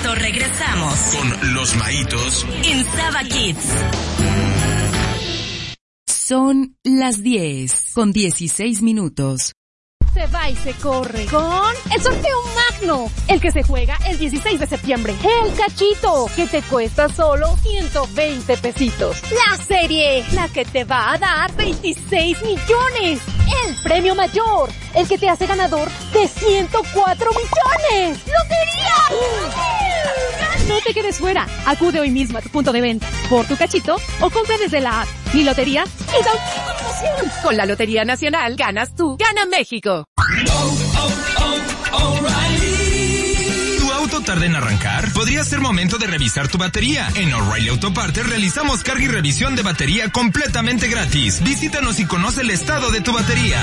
momento regresamos con Los Maitos en Saba Kids. Son las 10:16. Se va y se corre con el sorteo magno, el que se juega el 16 de septiembre. El cachito, que te cuesta solo 120 pesitos. La serie, la que te va a dar 26 millones. El premio mayor, el que te hace ganador de 104 millones. ¡Lotería! No te quedes fuera. Acude hoy mismo a tu punto de venta por tu cachito o compra desde la app. Mi lotería es auténtica emoción. Con la Lotería Nacional ganas tú, gana México. ¿Tu auto tarda en arrancar? Podría ser momento de revisar tu batería. En O'Reilly Auto Parts realizamos carga y revisión de batería completamente gratis. Visítanos y conoce el estado de tu batería.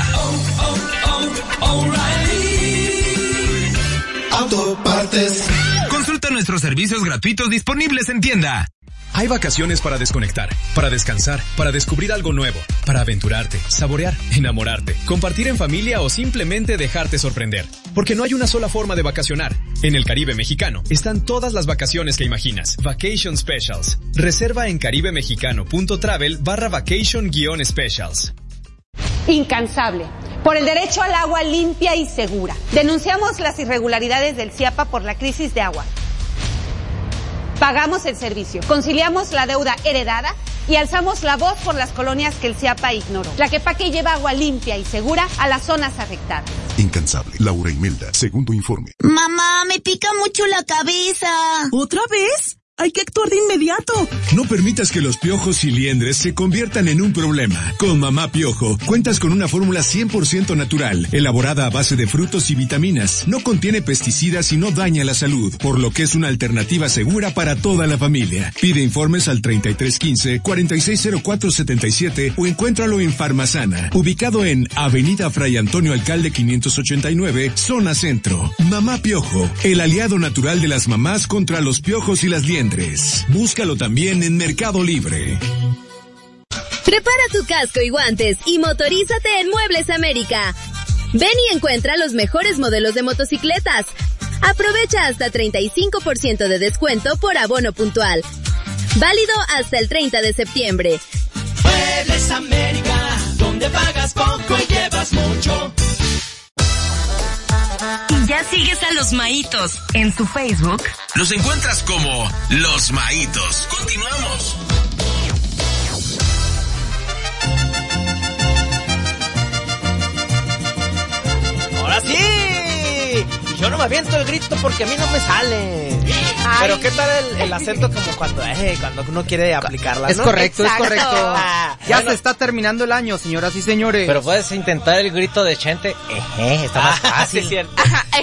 O'Reilly Auto Parts. Consulta nuestros servicios gratuitos disponibles en tienda. Hay vacaciones para desconectar, para descansar, para descubrir algo nuevo, para aventurarte, saborear, enamorarte, compartir en familia o simplemente dejarte sorprender. Porque no hay una sola forma de vacacionar. En el Caribe mexicano están todas las vacaciones que imaginas. Vacation Specials. Reserva en caribemexicano.travel/vacation-specials. Incansable. Por el derecho al agua limpia y segura. Denunciamos las irregularidades del CIAPA por la crisis de agua. Pagamos el servicio, conciliamos la deuda heredada y alzamos la voz por las colonias que el CIAPA ignoró. Tlaquepaque lleva agua limpia y segura a las zonas afectadas. Incansable. Laura Imelda, segundo informe. Mamá, me pica mucho la cabeza. ¿Otra vez? Hay que actuar de inmediato. No permitas que los piojos y liendres se conviertan en un problema. Con Mamá Piojo, cuentas con una fórmula 100% natural, elaborada a base de frutos y vitaminas. No contiene pesticidas y no daña la salud, por lo que es una alternativa segura para toda la familia. Pide informes al 3315-460477 o encuéntralo en Farmasana, ubicado en Avenida Fray Antonio Alcalde 589, Zona Centro. Mamá Piojo, el aliado natural de las mamás contra los piojos y las liendres. Búscalo también en Mercado Libre. Prepara tu casco y guantes y motorízate en Muebles América. Ven y encuentra los mejores modelos de motocicletas. Aprovecha hasta 35% de descuento por abono puntual. Válido hasta el 30 de septiembre. Muebles América, donde pagas poco y llevas mucho. ¿Y ya sigues a Los Maitos en su Facebook? Los encuentras como Los Maitos. Continuamos. ¡Ahora sí! Yo no me aviento el grito porque a mí no me sale. Ay. Pero ¿qué tal el acento como cuando uno quiere aplicarla, ¿no? Es correcto, Exacto. es correcto. Ya se está terminando el año, señoras y señores. Pero puedes intentar el grito de Chente. Está más fácil. Sí, cierto.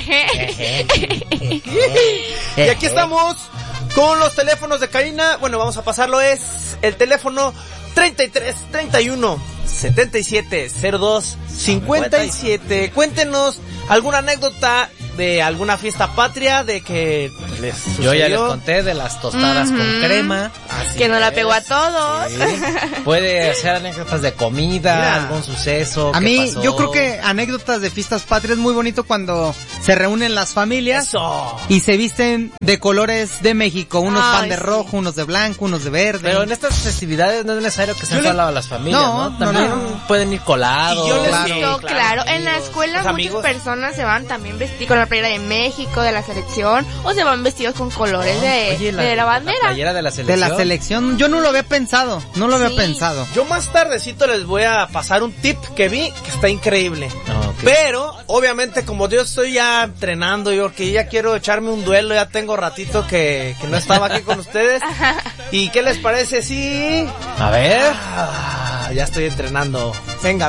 Y aquí estamos con los teléfonos de cabina. Bueno, vamos a pasarlo. Es el teléfono 33 31 77 02 57. Cuéntenos alguna anécdota de alguna fiesta patria de que les sucedió. Yo ya les conté de las tostadas con crema. Así que no la pegó a todos. Sí. Puede ser anécdotas de comida, mira, algún suceso. A mí, pasó. yo creo que anécdotas de fiestas patrias es muy bonito cuando se reúnen las familias. Eso. Y se visten de colores de México. Unos van de rojo, unos de blanco, unos de verde. Pero en estas festividades no es necesario que sean solo las familias, ¿no? También pueden ir colados. Y yo les digo, claro, en la escuela muchas personas se van también vestidos con la playera de México, de la selección, o se van vestidos con colores de la bandera. La playera de la selección. De la selección, yo no lo había pensado, pensado. Yo más tardecito les voy a pasar un tip que vi que está increíble. Pero, obviamente, como yo estoy ya entrenando, yo que ya quiero echarme un duelo, ya tengo ratito que no estaba aquí con ustedes. ¿Y qué les parece si...? A ver. Ya estoy entrenando. Venga.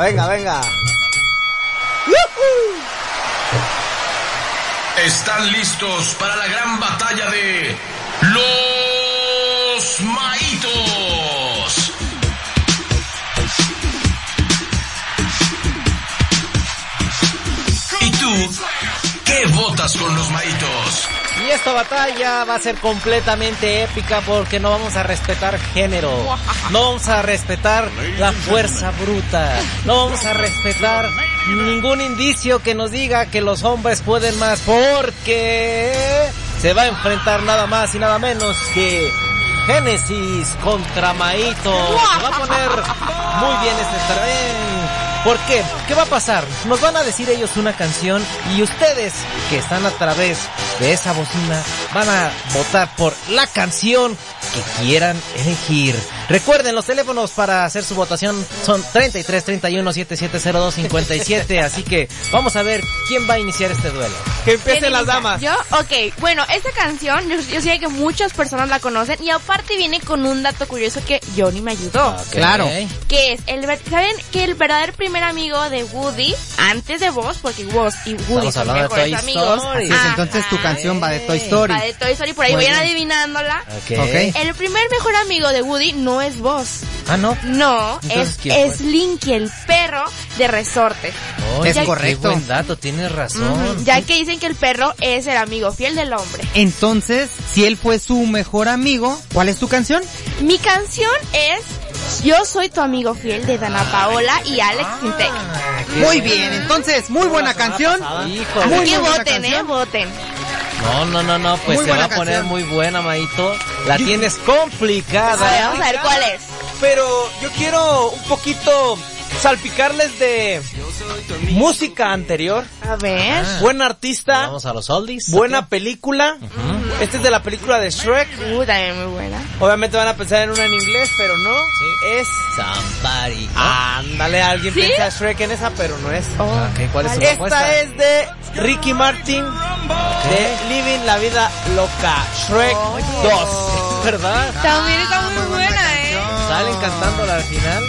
Están listos para la gran batalla de Los Maitos. ¿Y tú qué votas con Los Maitos? Y esta batalla va a ser completamente épica porque no vamos a respetar género, no vamos a respetar la fuerza bruta, no vamos a respetar ningún indicio que nos diga que los hombres pueden más, porque se va a enfrentar nada más y nada menos que Génesis contra Maito. Se va a poner muy bien este tren. ¿Por qué? ¿Qué va a pasar? Nos van a decir ellos una canción y ustedes que están a través de esa bocina van a votar por la canción que quieran elegir. Recuerden, los teléfonos para hacer su votación son 33 31 7702 57, así que vamos a ver quién va a iniciar este duelo. Que empiecen las damas. ¿Yo? Ok, bueno, esta canción yo sé que muchas personas la conocen y aparte viene con un dato curioso que Johnny me ayudó. Okay. Claro. Que es, ¿saben que el verdadero primer amigo de Woody, antes de Buzz, porque Buzz y Woody son mejores amigos? Así es, entonces tu canción va de Toy Story. Va de Toy Story, por ahí vayan adivinándola. Okay. El primer mejor amigo de Woody no es Buzz. Ah, ¿no? No, es Linky, el perro de Resorte. Oh, es correcto. Qué buen dato, tienes razón. Ya que dicen que el perro es el amigo fiel del hombre. Entonces, si él fue su mejor amigo, ¿cuál es tu canción? Mi canción es Yo soy tu amigo fiel de Dana Paola y Alex Sintek. Muy bien, entonces, muy buena canción. Híjole. Así que voten, voten. No, pues muy se va a poner muy buena, Maito. La tienes complicada. Vamos a ver cuál es. Pero yo quiero un poquito salpicarles de música anterior. A ver. Buen artista. Vamos a los oldies. Buena película. Este es de la película de Shrek. También muy buena. Obviamente van a pensar en una en inglés, pero no. Sí. Es Somebody. Ándale, alguien piensa Shrek en esa, pero no es. Okay, ¿cuál es su respuesta? Esta es de Ricky Martin, de Living la Vida Loca, Shrek 2. ¿Verdad? También está muy buena, Salen cantándola al final.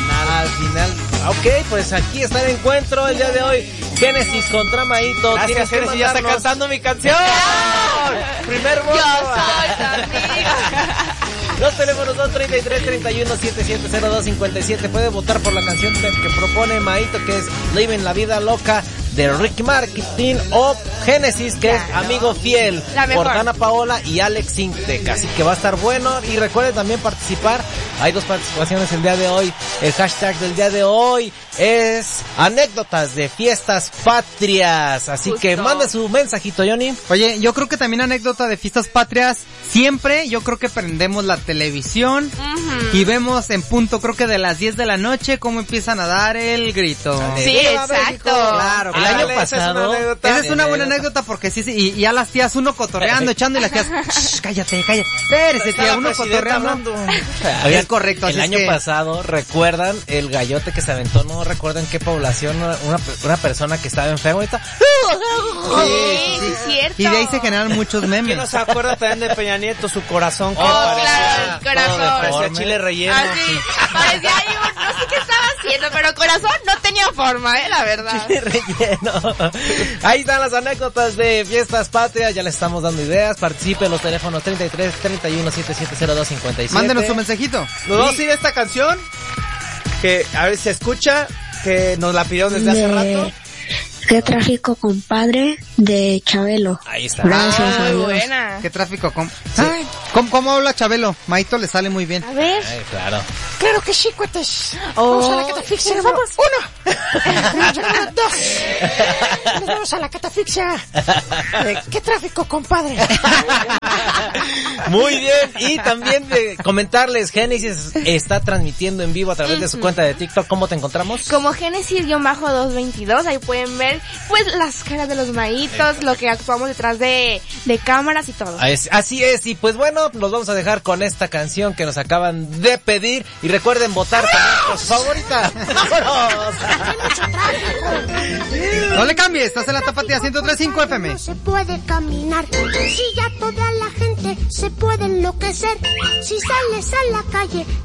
Ok, pues aquí está el encuentro el día de hoy. Génesis contra Maito. Gracias, Génesis, ya está cantando mi canción. Primer voto. Yo soy tu amiga. Los teléfonos son 33 31 7702 57. Puede votar por la canción que propone Maito, que es Living la Vida Loca de Ricky Martin, o Génesis, que es Amigo Fiel, por Dana Paola y Alex Sintek. Así que va a estar bueno. Y recuerden también participar. Hay 2 participaciones el día de hoy. El hashtag del día de hoy es anécdotas de fiestas patrias. Así que mande su mensajito, Johnny. Oye, yo creo que también anécdota de fiestas patrias. Siempre yo creo que prendemos la televisión y vemos en punto, creo que de las 10 de la noche, cómo empiezan a dar el grito. Sí, exacto. Claro. El año pasado. Esa es una buena anécdota porque sí, y a las tías uno cotorreando, echando, y las tías, cállate. Espérese, tía, uno cotorreando. Es correcto. El año pasado, ¿recuerdan el gallote que se aventó? No recuerdan qué población, una persona que estaba enferma y está... Sí, cierto. Y de ahí se generan muchos memes. ¿Quién no se acuerda también de Peña Nieto, su corazón? Que claro, el corazón. Parecía chile relleno. Parecía no sé qué estaba haciendo, pero corazón no tenía forma, la verdad. Chile relleno. Ahí están las anécdotas de fiestas patrias, ya les estamos dando ideas. Participe en los teléfonos 33 31 7702 57. Mándenos un mensajito. Nos vamos a ir a esta canción, que a ver si se escucha, que nos la pidieron desde hace rato. Qué tráfico, compadre, de Chabelo. Ahí está. Gracias, muy buena. Qué tráfico, sí. ¿Cómo habla Chabelo? Maito le sale muy bien. A ver. Claro. Claro que sí, cuates. Vamos a la catafixia. Vamos. 1. 2. Nos vamos a la catafixia. Qué tráfico, compadre. Muy bien. Y también de comentarles, Génesis está transmitiendo en vivo a través de su cuenta de TikTok. ¿Cómo te encontramos? Como Génesis-222. Ahí pueden ver, pues, las caras de los maitos, lo que actuamos detrás de cámaras y todo. Así es. Y pues bueno, nos vamos a dejar con esta canción que nos acaban de pedir. Y recuerden votar por su favorita. ¡Vámonos! No le cambies, estás en la Tapatía 103.5 FM. No se puede caminar, si ya toda la gente se puede enloquecer. Si sales a la calle,